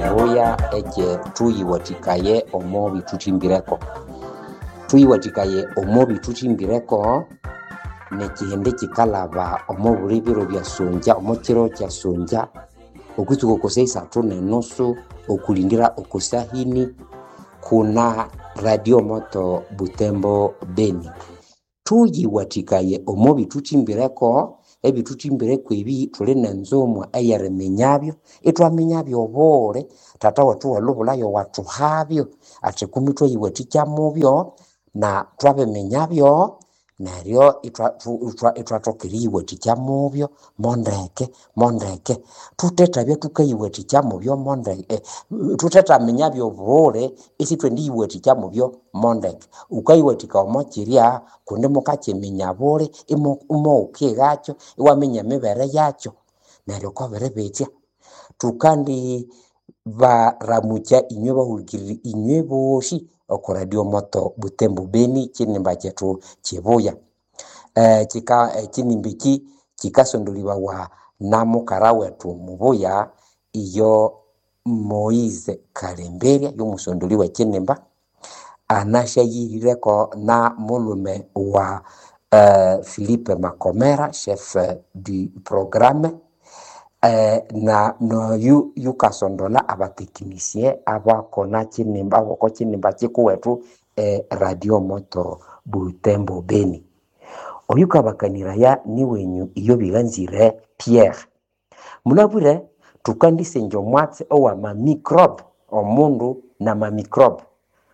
kibuya eche tuyiwatikaye omo bitutimbireko. Tuyiwatikaye omo bitutimbireko nekihende kikalaba omo bulibiro bya sonja omo kiro kya sonja okutuko koseisa tune nusu okulindira okusahini kuna Radio Moto Butembo Beni. Tuyiwatikaye omo bitutimbireko ebitutimbireko ebi tuli nenzomwa eyaremenyabyo etwamenyabyo obore tata watu walubulayo watuhabyo ati kumitwe yiwatikya mubyo na twabemenyabyo neryo itwatokeri yiwatikya mubyo mondeke tutetabye tukayiwatikya mubyo mondeke tutetamenyabyo obore isi twendi yiwatikya mubyo mondeke ukayiwatika omokiria kundi mukakimenya bore imo ukigakyo iwamenya mibere yakyo neryo kobere betya tukandi baramucha inywe bahugirira inywe boshi oko Radio Moto Butembo Beni kinimba kyetu kibuya kinimbiki kikasondoliwa wa namukara wetu mubuya iyo Moise Kalemberia yomusondoliwa kinimba anashayirireko na mulume wa Philippe Makomera chef du programme na no yukasondola abatekinisye abakona kinimba boko kinimba kikuwetu Radio Moto Butembo Beni oyukabakaniraya ni wenyu iyo biganzire Pierre munabure tukandise njomwatse owa ma microbe omundu na ma microbe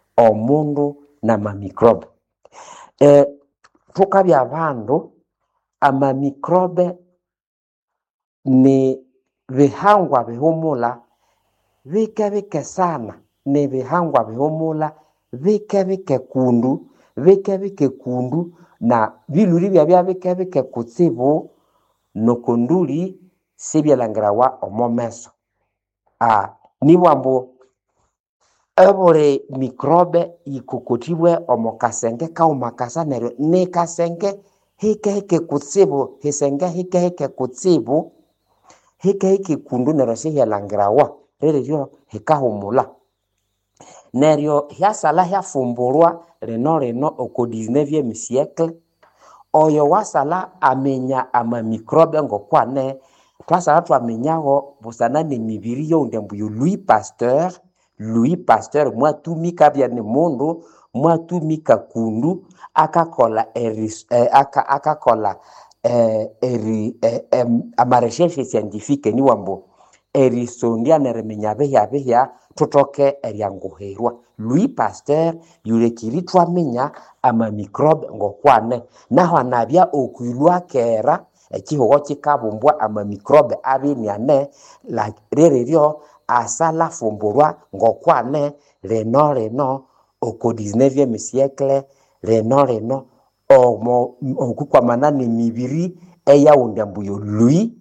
tukabya abandu ama microbe ni bihangwa bihumula bike sana ni bihangwa bihumula bike kundu na biluri bya bike kutsibu nokonduli sibyalangirawa omomeso niwambo ebore microbe ikukutibwe omokasenge kaumakasa neryo ni kasenge hike kutsibu hike kutsibu hike kundu neryo sihyalangirawa rero hikahumula neryo hyasala hyafumburwa reno oko 19e siècle oyo wasala amenya ama microbe ngokwane twasala twamenyaho busana ni mibiri yo ndembuyo Louis Pasteur mwatumika bya ni mundu mwatumika kundu akakola ama recherche scientifique ni wambo erisondia neremenya behya tutoke eryanguherwa Louis Pasteur yulekiri twamenya ama microbe ngokwane naho anabya okwilwa kera ekihogo kikabumbwa ama microbe abiniane la rereryo asala fumburwa ngokwane reno oko 19e siècle reno okukwamana ni mibiri eyaunda mbuyo Louis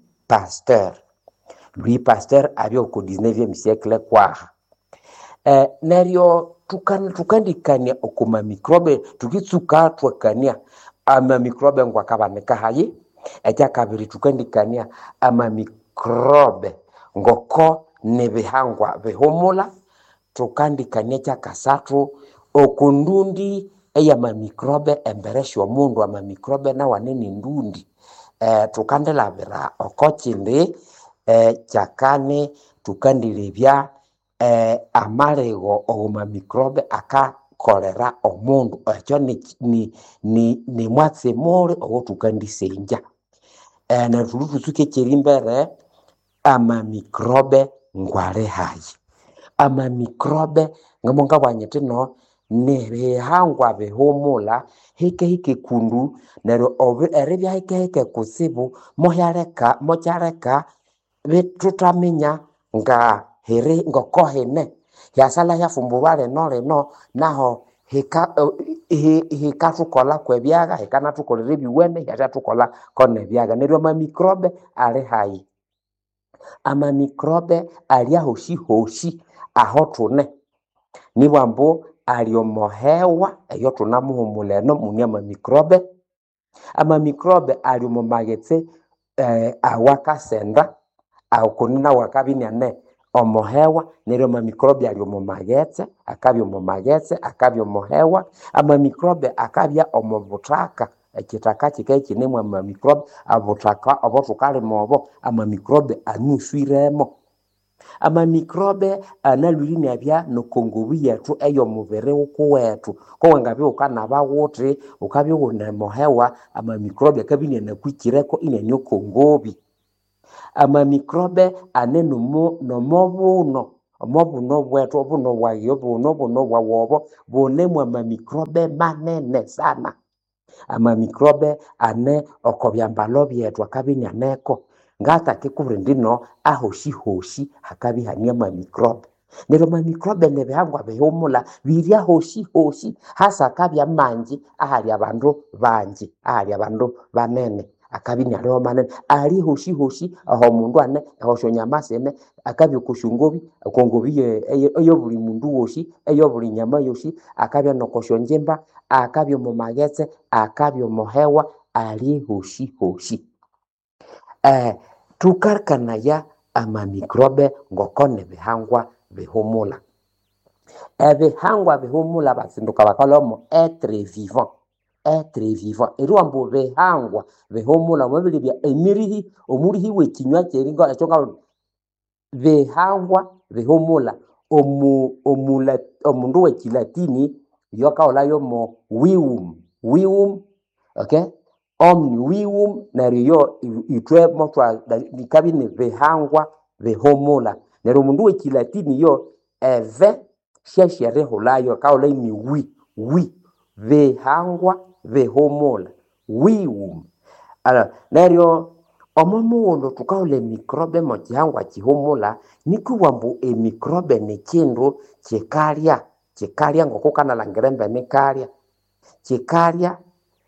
Pasteur abyo oko 19e siècle kwaha neryo tukandikania okuma microbe tukitsuka twakania ama microbe ngwakabanika hayi ekyakabiri tukandikania ama microbe ngoko nebihangwa bihumula tukandikania kyakasatu okundundi eyama microbe emberesho mundu ama microbe na wanene ndundi tukandelabira okokindi kyakane tukandilebya amarego oma microbe akakolera omundu ekyo ni mwatse mole owo tukandisenja na tulutsuke kirimbere ama microbe ngwale hayi ama microbe ngamonga bwanyetino nebihangwa bihumula hike kundu neryo erebya hike kusibu mohyareka bitutamenya nga here ngokohene yasala yafumburwa reno naho hikatukola kwebyaga hikanatukolera ebiwene yatatukola kone byaga neryo ama microbe ali hayi ama microbe ali hoshi aho tune nibwambo aliomohewa eyo tunamuhumuleno munyama ama microbe aliomomagetse awakasenda aukunina wakabinyane omohewa neryo mamikrobe ali omumagetse akabya omumagetse akabya omohewa amamikrobe akabya omubutaka ekitaka kikaye kinemu amamikrobe abutaka obutukalima obo amamikrobe anuswiremo amamikrobe analwiri abya nokongobu yethu eyomubiri wukuwethu kowangabya ukanaba wuthi ukabya unemohewa amamikrobe akabya nakwikireko inanyokongobi amamikrobe ane nomobuno bwetu obuno bwayo buno bwawobo bunemu amamikrobe manene sana amamikrobe ane okobyambalo byetu akabya neko ngatake kubrindino ahoshi hakabya hani amamikrobe neryo amamikrobe nebihangwa bihumula birya hoshi hasa akabya manji ahali abandu banji ahali abandu banene akabya aliho manene ali hoshi aho mundu ane ahosho nyamasene akabya kushungobi kongobi eyo buli mundu woshi eyo buli nyama yoshi akabya nokosho njimba akabya mumagetse akabya mohewa ali hoshi tukarkanaya amamikrobe ngokone bihangwa bihumula ebihangwa bihumula basinduka bakalomo etre vivant eriwambu bihangwa bihumula mubili bya omurihi wekinywa kyeringo ekyonga bihangwa bihumula omundu wekilatini yokaolayo mo wivum okay omni wivum neryo itwe motwa nikabine bihangwa bihumula neryo mundu wekilatini yo eve shesherehulayo kaolai ni wi bihangwa bihumula wivum neryo omomuwondo tukaole mikrobe mokihangwa kihumula nikuwambu emikrobe nekindu kikalya ngokukanalangirembe nikalya kikalya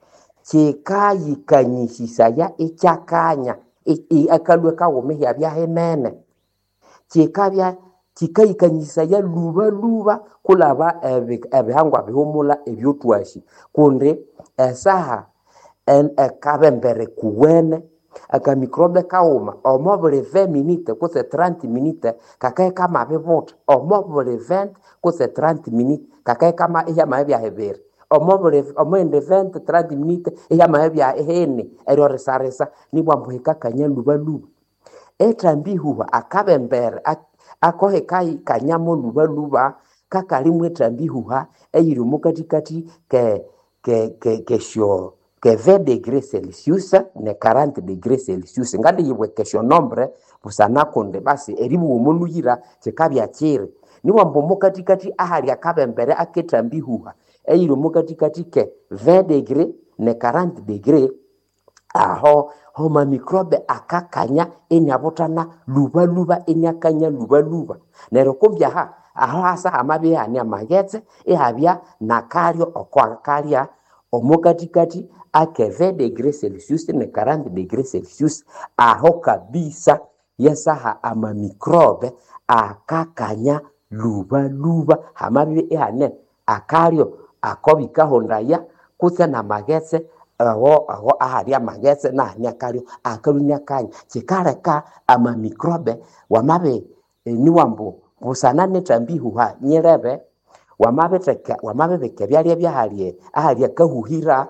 kikayikanyisisaya ikyakanya akalwe kawumihya byahenene kikabya kikayikanyisaya luba kulaba ebihangwa bihumula ebyotwashi kundi esaha ekabembere kuwene akamikrobe kauma omobule 20 minutes kuse 30 minutes kakaye kama bibuta omobule 20 kuse 30 minutes kakaye kama ihama byahebere omwende 20-30 minutes ihama byahene eryo risarisa nibwambuhika kanya luba etrambihuha akabembere akohe kai kanyamo luba kakalimwe etrambihuha eyiri mukatikati kesho que 20 degrés Celsius ne 40 degrés Celsius ngandi yibwe kesho nombre busana konde basi eribu omuluyira kikabya kiri niwambo mukatikati ahali akabembere aketrambihuha eyiri mukatikati ke 20 degrés ne 40 degrés aho homa mikrobe akakanya enyabutana luba enyakanya luba nero kumbya aho hasa amabe yani amagetse ehabya nakalyo okwakalya omukatikati ake 20 degrés Celsius ne 40 degrés Celsius aho kabisa yesaha amamikrobe akakanya luba hamabe ehane akalyo akobikahondaya kutse na magetse aho ahali amagetse na nyakalyo akalunyakanya kikareka amamikrobe wamabe niwambu busana netrambihuha nyirebe wamabebeke byalya byahali ahali akahuhira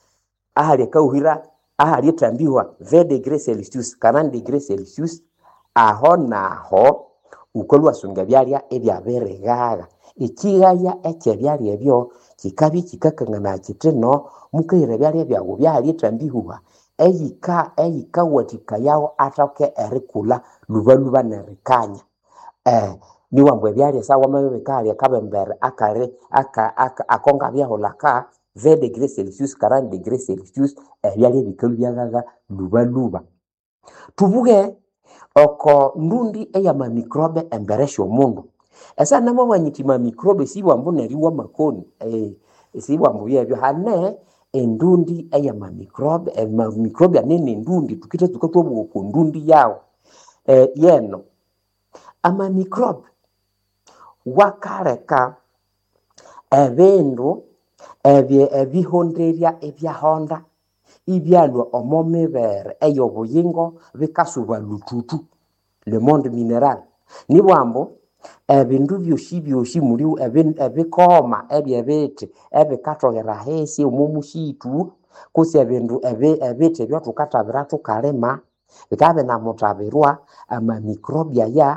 ahali etrambihuha 20 degrés Celsius 40 degrés Celsius aho naho ukolwasunga byalya ebyabirigaga ikigaya ekyebyalya ebyo kikabi kikakangana kitino mukayira byalya byago byahali etrambihuha eyika watika yawo atake erikula luba nerikanya niwambu ebyalya sawa mabebeka hali akabembere akonga byahulaka 20 degrés Celsius 40 degrés Celsius ebyalya bikalu byagaga luba tubuge oko ndundi eyamamikrobe embere shomundu esana mwabanyitima mikrobe siwambu neriwa makoni siwambu byebyo hane endundi eyamamikrobe mikrobe anene ndundi tukita tukatwabu ku ndundi yawo yeno amamikrobe wakareka ebindu ebihonderya ebyahonda ibyalwa omomibere eyobuyingo bikasuba lututu le monde mineral nibwambo ebindu byoshi muri ebikoma ebyebete ebikatogera hesi omumushitu kusi ebindu ebete byotukatabira tukalema bikabe na mutabirwa amamikrobia ya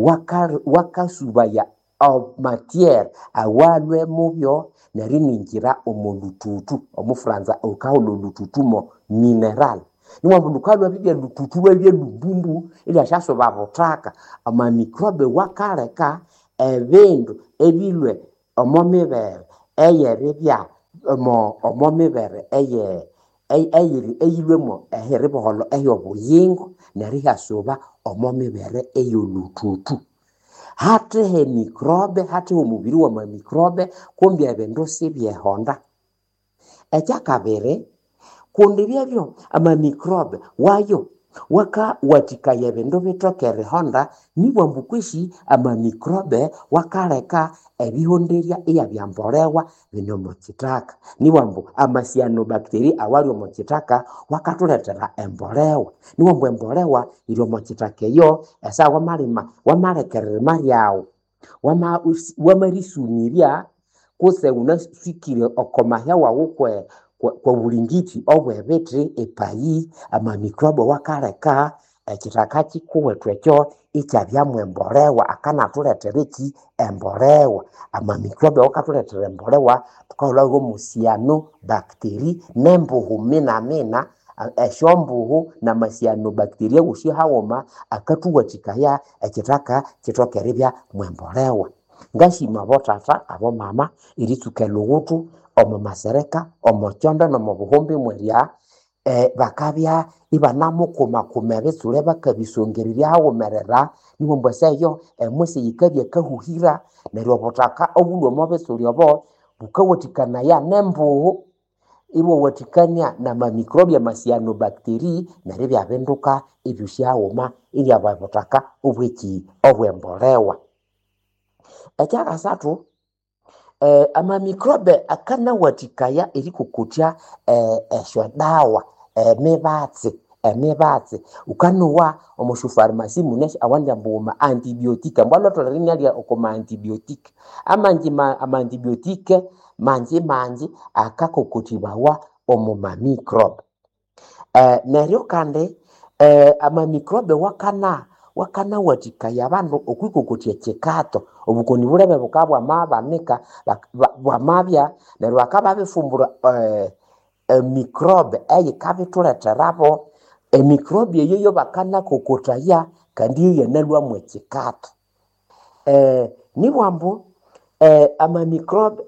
wakasubaya matière awalwe mubyo neriningira omulututu omufranza okaulo lututumo mineral niwambu lukalwa bibya lututu bya lubumbu ili ashaso babotaka amamikrobe wakaleka ebindu ebilwe omomibere eyebibya omomibere eyilwemo eheriboholo eyobuyingo nerihasuba omomibere eyolututu hati he mikrobe hati omubiri wa mamikrobe kumbi ebindu sibyehonda ekyakabiri kundi byebyo amamikrobe wayo watikaya ebindu bitokere honda nibwambu kwishi amamikrobe wakaleka ebihonderya iyabyambolewa bino mukitaka nibwambu amasianobacteri awali omukitaka wakatuletera embolewa nibwambu embolewa iri omukitaka eyo esa wamalekerera maryawo wamarisunirya kuse unasikire okomahewa wukwe kwa bulingiti obwebete epayi amamikrobe wakaleka ekitaka kikuwethu ekyo ikyabyamu embolewa akanatuletera eki embolewa amamikrobe wakatuletera embolewa tukaulawo omusianobacteri nembuhu mina eshombuhu namasianobacteria wushi hawoma akatuwatikaya ekitaka kitokeribya mwembolewa ngashima botata abo mama iritsuka lugutu omumasereka omuchondo nomubuhumbi mwerya bakabya ibanamukuma ebitsule bakabisongererya hawumerera niwombu eseyo emwisi yikabya kahuhira neryo obutaka obulwomo bitsuli obo bukawatikanaya nembuhu ibowatikania namamikrobi amasianobacteri neryo byabinduka ibyosyahuma iryaba butaka obwembolewa ekyakasathu amamikrobe akanawatikaya erikukutya esyodawa emibatsi ukanuwa omushufarmasi muneshi awandi ambuma antibiotika mbwalotolerinya lya okoma antibiotika ama-antibiotika manji akakokutibawa omumamikrobe neryo kandi amamikrobe wakana watikaya abandu okwikokotya ekikato obukoni bulebe bukabwa mabanika bwamabya neryo bakababifumbura mikrobe eyikabituleterabo emikrobe eyo bakana kokotaya kandi yeyanalwamu ekikato nibwambu amamikrobe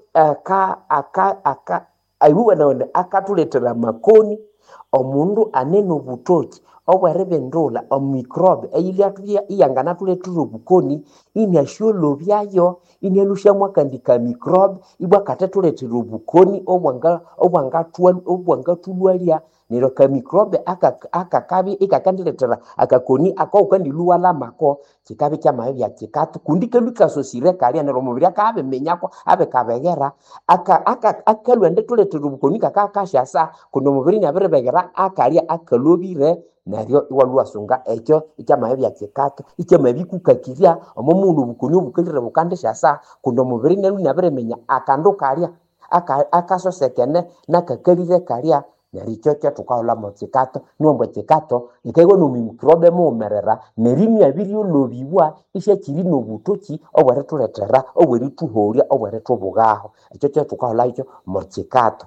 ayuwanawene akatuletera makoni omundu anene obutoki obweribindula omikrobe eyilyatubya iyanganatuletera obukoni inasyolobyayo inalushamu akandika mikrobe ibwakatatuletera obukoni obwangatulwalya neryo kamikrobe akakabi ikakandiletera akakoni akawukandiluwalamako kikabi kyamabibya kikatu kundi kalukasosire kalya neryo omubiri akabiminyako abikabeghera akalwende tuletera obukoni kakakasyasa kundi omubiri nyabiribegera akalya akalobire neryo iwaluwasunga ekyo ikyamabibya kikatu ikyamabikukakirya omomundu obukoni obukalire bukandisyasa kundi omubiri nyabiriminya akandu kalya akasosekene nakakalire kalya neryo ikyo tukahula mu kikato niwombu ekikato ikaiwa nomimikrobe mumerera neryo inabiryolobibwa isyakiri nobutoki obwerituletera obwerituholya obweritubugaho ekyo tukahula ikyo mu kikato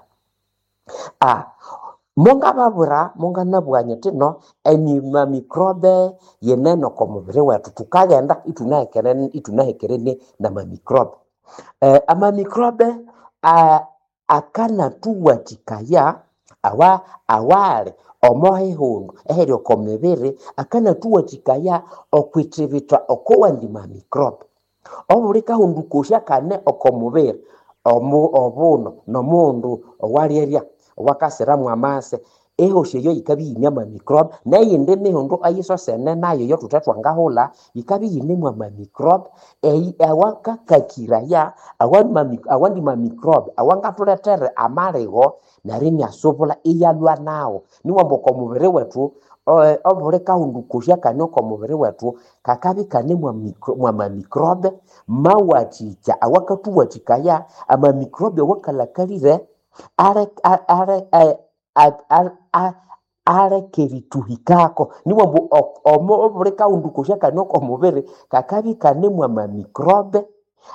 monganabwanya tino emimamikrobe yenene okomubiri wethu tukagenda itunahekerene namamikrobe amamikrobe akanatuwatikaya awali omohehundu eheri okomibiri akanatuwatikaya okwithibitha okowandi mamikrobe obuli kahundu kosya kane okomubiri obuno nomundu owalyerya owakasiramu amase ehosya eyo yikabya yine amamikrobe neyindi mihundu ayisosene nayo yo thuthethwangahula yikabya yinemu amamikrobe awakakakiraya awandi mamikrobe awangatuletere amaligho neryo inyasubula iyalwa nawo niwombu okomubiri wethu obure kahundukushya kanoko mubiri wetu kakabikane mwa mamikrobe mawathicha awakathuwathikaya amamikrobe awakalakalire alekerituhikako niwambu obure kahundukushya kanoko mubiri kakabikane mwa mamikrobe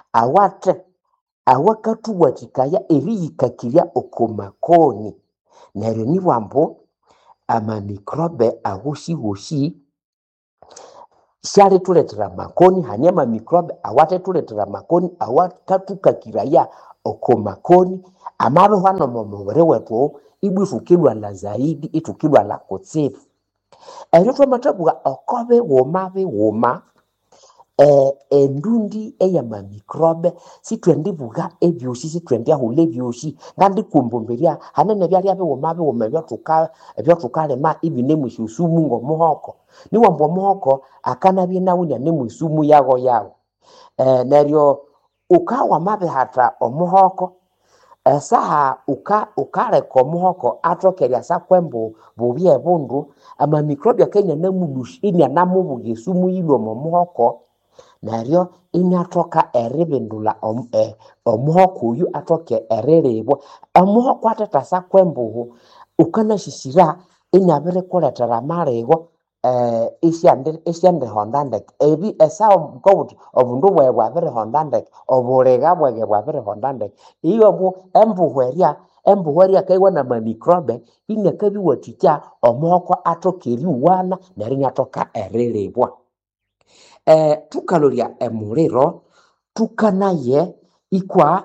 awakathuwathikaya eriyikakirya okomakoni neryo niwambu amamikrobe ahoshi syalethuletera amakoni hani amamikrobe awathethuletera amakoni awakathukakiraya okomakoni amabihwa nomubiri wethu ibwa ithukilwala zaidi ithukilwala kutsibu eryo thwamathabugha okobighuma endundi eyamamikrobe sithwendibugha ebyosi sithwendyahulha ebyosi ngandikumbumbirya hanene byalya bighuma ebyathukalima ibinemu esyosumu ng'omuhoko niwambu omuhoko akanabya nawu inanemu esumu yago neryo wamabihatha omuhoko esaha ukaleka omuhoko athoka eryasakwa bubi ebundu amamikrobe inanamubugha esumu yilwa omuhoko neryo inathoka eribindula omuhoko oyu athoke erilibwa omuhoko athathasakwa embuhu ukanasisira inabirikulethera amaligho isyandihonda ndeke esaha bukawuthi obundu bwayi bwabirihonda ndeke obuligha bwage bwabirihonda ndeke iyo embuhu erya akabya namamikrobe inakabiwathikya omuhoko athoka eriwana neryo inathoka erilibwa thukalolya emuliro thukanaye ikwa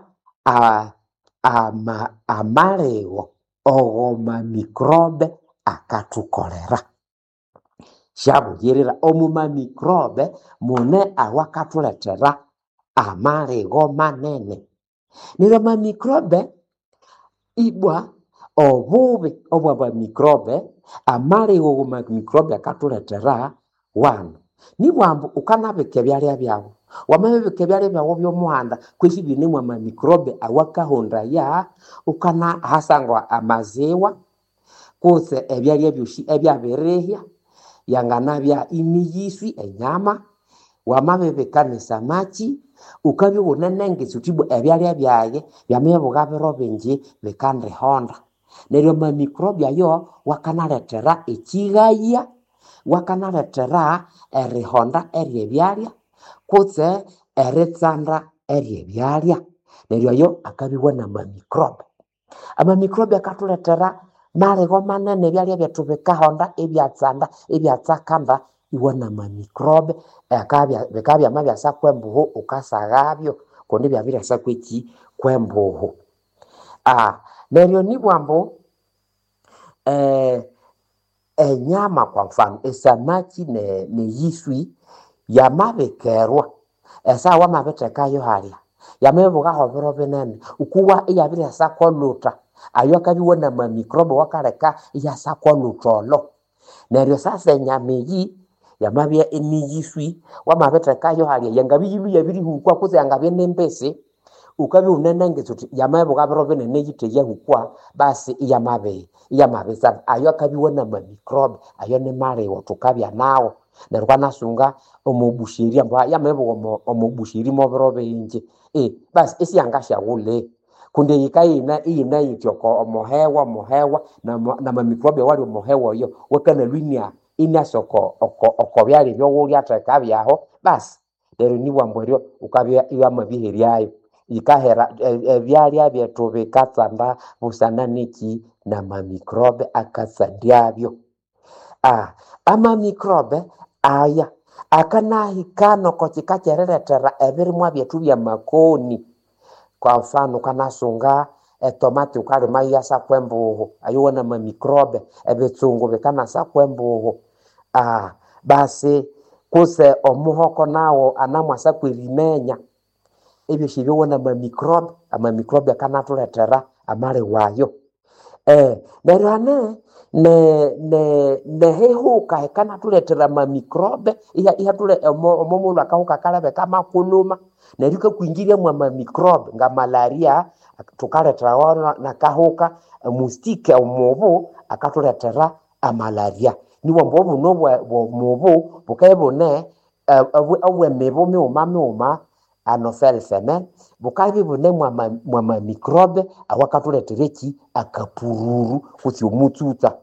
amaligho oghomamikrobe akathukolera syabuyirira omumamikrobe mune awakathulethera amaligho manene neryo amamikrobe ibwa obubi obwamamikrobe amaligho oghomamikrobe akathuletera wanu niwambu ukanabika ebyalya byawu wamabibika ebyalya byawu byomuhanda kwesi binemu amamikrobe awakahondaya ukanahasangwa amaziwa kutse ebyalya byosi ebyabirihya yanganabya imiyiswi enyama wamabibika nesamaki ukabya ighunenengesa uthi ebyalya byaye byamabibugha biro bingi bikandihonda neryo amamikrobe ayo wakanalethera ekighaya wakanalethera erihonda eryebyalya kutse eritsanda eryebyalya neryo ayo akabibwa namamikrobe amamikrobe akathuletera maligho manene ebyalya byethu bikahonda ebyatsanda ebyatsakanda iwa namamikrobe bikabya byamabyasakwa embuhu ukasaghabyo kundi byabiryasakwa kwembuhu neryo nibwambu enyama kwa mfano esamaki neyiswi yamabikerwa esaha wamabithekayo halya yamabibughaho biro binene ukuwa iyabiryasakwa lhuta ayo akabya namamikrobe wakaleka iyasakwa lhutholo neryo sasa enyama eyi yamabya iniyiswi wamabithekayo halya yangabya yabirihukwa kutse yangabya nembisi ukabya ighunenengesa uthi yamabibugha biro binene yitheyahukwa basi iyamabitsanda ayo akabya namamikrobe ayo nimaligho thukabya nawu neryo kwanasunga omubusheri ambu yamabibugha omubusheri mobiro bingi basi isyangasyaghule kundi eyikayina iyinayithi omuhewa namamikrobe awali omuhewa oyo wakanalwa inasoka oko byalya ebyoghulyatheka byaho basi neryo nibwambu eryo ukabya iwamabiheryayo yikahera ebyalya byethu bikatsanda busana niki namamikrobe akatsandyabyo amamikrobe aya akanahikana oko kika kyerilethera ebirimwa byethu byamakoni kwa mfano kanasunga etomati ukalima iyasakwa embuhu ayo namamikrobe ebitsungu bikanasakwa embuhu basi kuse omuhoko nawo anamwasakwa erimenya ebyosi ebyo namamikrobe amamikrobe akanathuletera amaligho ayo neryo hane nehihuka hikanathuletera amamikrobe omumulhu akahuka kalebe kamakuluma neryo kakwingiryamu amamikrobe nga malaria thukaleterawo nakahuka mustike omubu akathuletera amalaria niwo mbovu no mubu bukayibone awe mebo meuma anophel femen bukabi bune mwa microbe awakatuletereki akapururu kuti omutsuta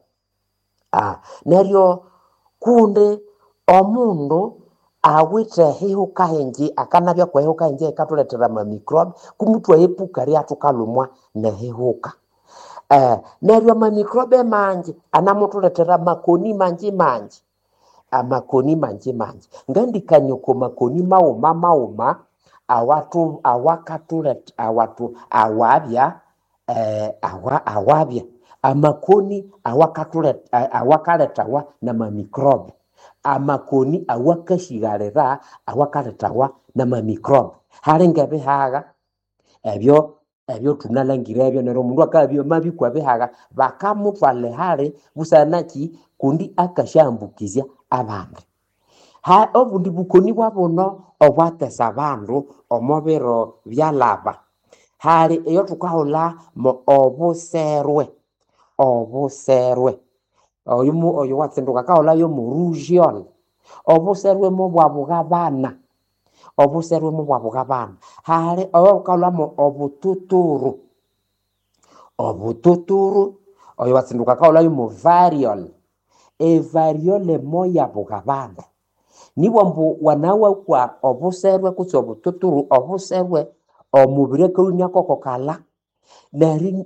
neryo kunde omundu awithe hihuka hingi akanabya kwa hihuka hingi ikatuletera ma microbe kumutwa epuka ria tukalumwa nehihuka neryo ma microbe manji anamutuletera makoni manji amakoni manji ngandikanyoko makoni mauma awatu awabya amakoni awakaletawa na ma microbe amakoni awakashigarira awakaletawa na ma microbe halinga bihaga ebyo tunalangira ebyo nero mundu akabyo mabikwa bihaga bakamutwale hali busanaki kundi akashambukizya abandi obundi bukoni bwabono obwatesa abandu omubiro byalaba hali eyo tukahola mo obuserwe oyo watsinduka kahola yo mu rujiol obuserwe mo bwabugabana hali oyo kahola mo obututuru oyo watsinduka kahola yo mu variol variole moya bugabana niwo mbu wanawa kwa obuserwe kutsi obututuru obuserwe omubire kaunya kokokala nari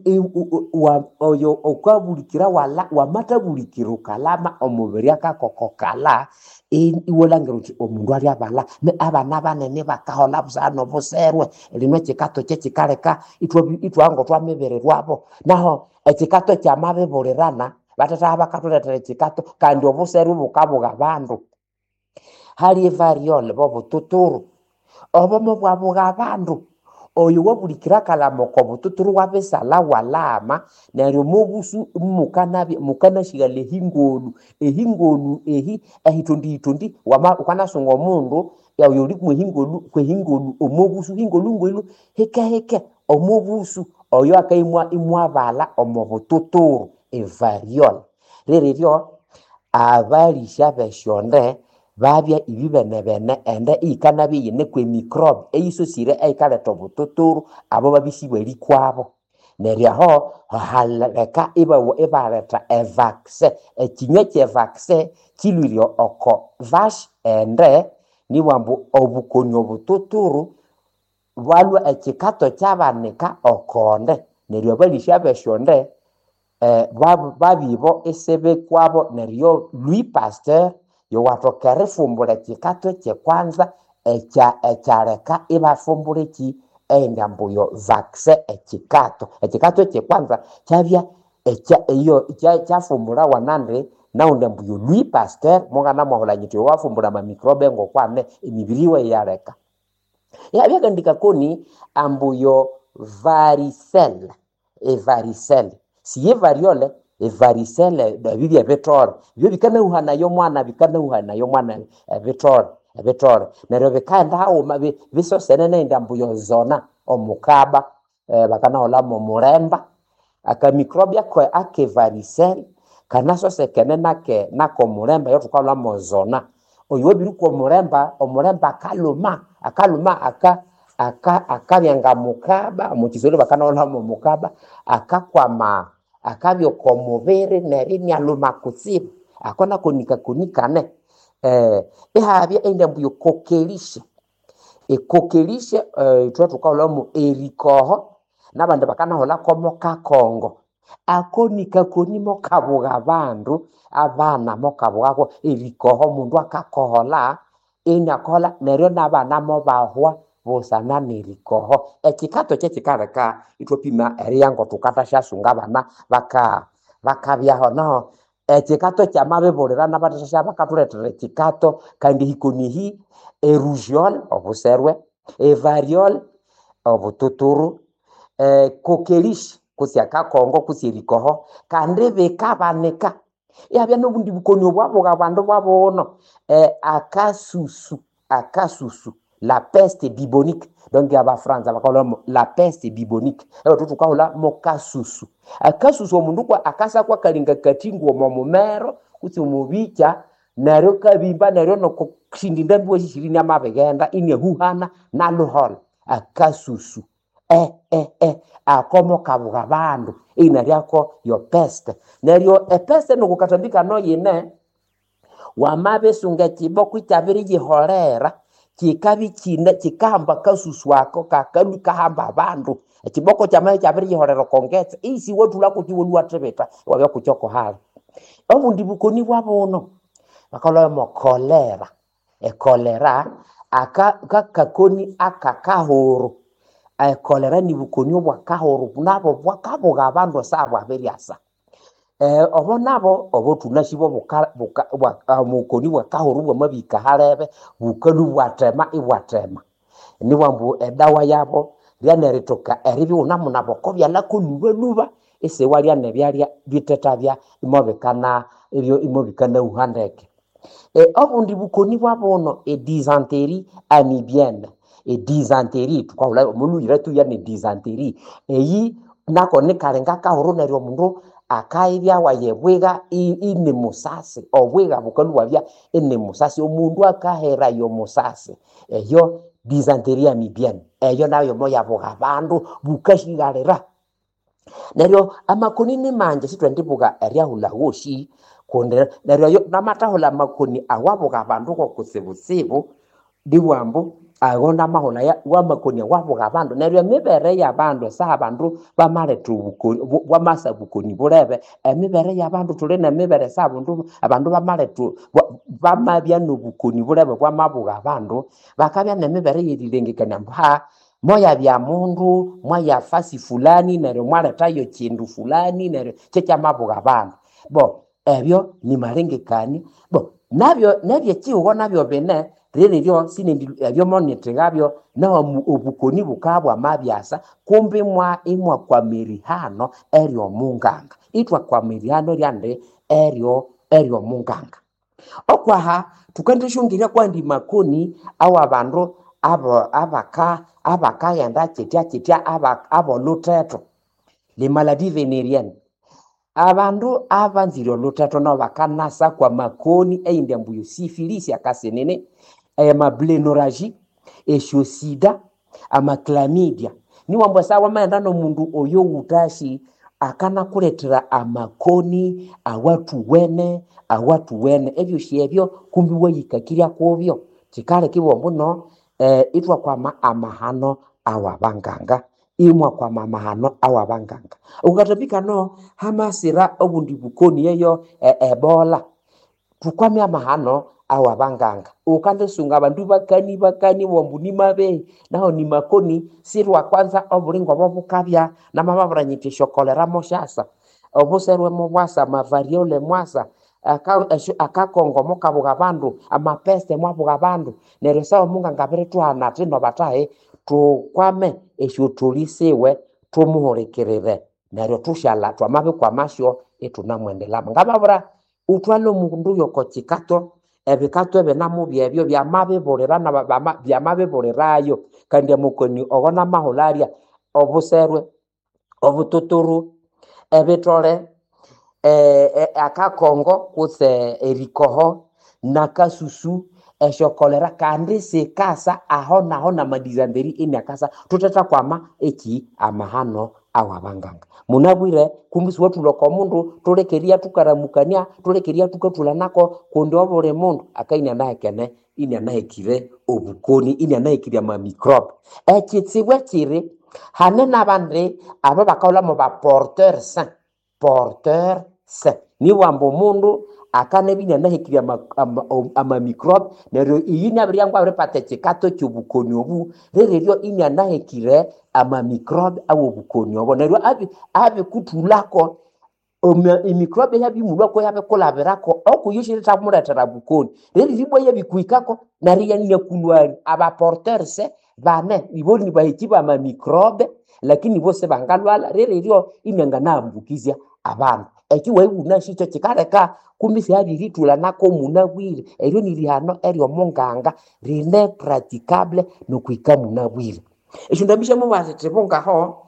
oyo okabulikira wamatabulikira ukalama omubiri akakokokala iwolangiro omundu ali abala abana banene bakahola busana obuserwe lino chikato chechikaleka itwango twamibererwabo naho echikato kyamabibulirana batata bakatuletera chikato kandi obuserwe bukabuga abandu hali variole bobututuru obomo bwabuga abandu oyo wabulikira kalamo ko bututuru wabesala walama neryo mubusu mukana shigale ehingonu ehitondi ukanasunga omundu yayo uri kwehingonu omubusu hingolu ngwelu heke omubusu oyo akaimwa bala omubututuru evariol reryo abalisha beshonde babya ibibene ende ikanabi yene kwe microbe eyisosire eikaleta obututuru abo babisibwe likwabo neryaho haleka ibaleta vaccine ekinywe kye vaccine kilwiryo oko vash ende niwambu obukoni obututuru bwalwa ekikato kyabanika okonde neryo balisha beshonde babibo esebe kwabo neryo Louis Pasteur yo watokere fumbula chikato che kwanza echareka ibafumbula ki endambuyo vaccine echikato che kwanza chavya chafumbula wanande na undambuyo Louis Pasteur mongana mohola nyito wafumbula ma microbe ngo kwane emibiriwe yareka yabyagandika koni ambuyo varicelle siye variole varicelle bibya betor byo bikana uhana yo mwana betor neryo bikanda hawo biso senene ndambuyo zona omukaba bakana hola mo muremba aka microbia ko ake varicelle kana so sekene nako muremba yo tukala mo zona oyo biru ko omuremba akaluma akabyanga mukaba mu kizolo bakana hola mo mukaba akakwama akabyo komubere nerini aluma kutsibu akona kunikane ehabya endambuyo kokelisha tukahola mu erikoho nabandi bakana hola komo kakongo akonika konimo kabuga abandu abana mokabuga erikoho mundu akakohola inakola neryo nabana mo bahwa bosana nerikoho ekikato kyekikareka itopima eriyango tukatasha sunga bana bakabyaho no ekikato kyamabibulira nabatasha bakatuletera ekikato kandi hikonihi erujiol obuserwe evariol obututuru kokelish kusyaka kongo kusirikoho kandi bekabaneka yabya nobundi bukoni obwabo abandu babono akasusu la peste bubonique donc aba France abakola la peste bubonique tutukahola mo kasusu akasusu omundu kwa akasa kwa kalinga katingu omomero kutsi omubicha neryo kabimba neryo nokushindinda mbuo shishirini amabegenda inehuhana naluhol akasusu akomo kabuga bandu inaryako yo peste neryo epeste nokukatambika no yine wamabesunga kiboko itabiri gihorera kikabi kine kikamba kasusu wako kakalu kahamba bandu ekiboko kyamaye kyabiri gihorera kongetse isi wotula kukiwolwa tebeta wabya kuchoko hala obundi bukoni bwabono bakalo mo kolera kolera akakoni akakahoro kolera ni bukoni obwa kahoro nabo bwakaboga abandu sabo aberiasa obo nabo obo tunashibo bukoni bwa kahoro bwa mabika harebe bukalu bwatema ibwatema ni wambu edawa yabo lyaneritoka eribi unamuna bokobya lakoluba ese walya nebyalya bitetabya imobekana ebyo imobikana uhandeke obundi bukoni bwabono dysenterie amibienne dysenterie tukawula omuntu yiratu ya ne dysenterie eyi nako nikalenga kahoro neryo mundu akaibya wayebwega ine musasi obwega bukoni bwabya ine musasi omundu akahera yo musasi eyo dysenterie amibienne eyo nayo moya boga bandu bukashigalera neryo amakoni ni manje sitwendibuga eryahula woshi kondera neryo yo namatahula makoni awabuga bandu kokusibusibu diwambo agonda mahola ya wamakoni awabuga bandu neryo mibere ya bandu sa bandu bamaletu bukoni bwamasa bukoni burebe emibere ya bandu tulena mibere sa abandu bamaletu bamabya no bukoni burebe bwamabuga bandu bakabya nemibere yedilengekanya mba moya bya mundu moya fasi fulani neryo mwaletayo kindu fulani neryo kyamabuga bandu bo ebyo ni malengekani bo nabyo kiwo nabyo bene rero sinindi ebyo monitegabyo na obukoni bukabwa mabyasa kumbe imwa kwa mirihano eryo munganga itwa kwa mirihano lyande eryo munganga okwaha tukandishungira kwandi makoni awa bandu abaka yanda kitya abo luteto les maladies vénériennes abandu abanziro luteto no bakanasa kwa makoni einde mbuyo syphilis akasenene amablenorrhgie eshosida amaclamidia ni wambo sawa maenda no mundu oyo utashi akana kuletera amakoni awatu wene ebyo shebyo kumbi wayikakirya kubyo kikale kibombo no itwa kwa amahano awabanganga imwa kwa mamahano awabanganga ukatapika no hamasira obundi bukoni yeyo ebola tukwamya amahano awabanganga ukandesunga bandu bakani wombuni mabe naho ni makoni sirwa kwanza obulingo bobukabya na mamabranyite shokolera moshasa obuserwe mubwasa mavariole mwasa akakongo mokabuga bandu amapeste mwabuga bandu neryo sawa munga ngabere tuhana tino batahe tukwame eshutulisiwe tumuhorekerere neryo tushala twamabe kwa masho etunamwendelama ngababura utwalo mundu yoko chikato ebikato ebenamu byebyo byamabeborera na byamabeborerayo kandi amukoni ogona maholaria obuserwe obututuru ebitole akakongo kuse erikoho nakasusu eshokolera kandi sekasa aho na madizamberi inyakasa tutata kwama eki amahano awabanganga munabwire kumbisi watu loko mundu tulekeria tukaramukania tulekeria tukatula nako kundi obore mundu akaina nakene inya nakire obukoni inya nakire ama microbe ekitsiwe kiri hanena bande aba bakaula mo ba porteur sain ni wambo mundu akane binya nahikiria ama microbe neryo iyina byangwa repate chikato cyubukoni obu rero inya nahikire ama microbe awo bukoni obo neryo abi kutulako microbe yabi mulako yabe kolaberako okuyishita muratara bukoni rero libo yabikuikako nariya ninya kunwari aba porteurs bane iboni bahikiba ama microbe lakini bose bangalwala rero inyanga nambukizya abantu ekiwe unashito kikareka kumbisi habitula nako munabwire eryo nilihano eryo munganga rine praticable no kwika munabwire eshundabishe mu bazete bongaho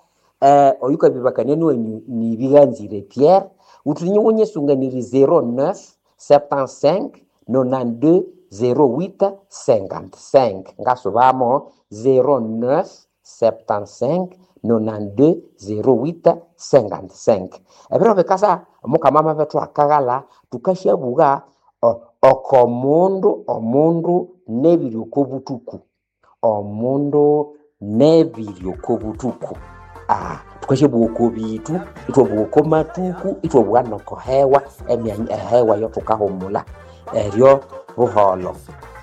oyuka bibakanye ni biganzire Pierre utunyi wonyesunga ni 09 75 92 08 55. Ngasubamo 09 75 92 08 55. Ebiro bikasa mukamama betu akagala tukashabuga omundu nebiri kobutuku. Omundu nebiri kobutuku. Tukashabuga kobitu itwobuga matuku itwobuga noko hewa hewa yo tukahumula eryo buholo.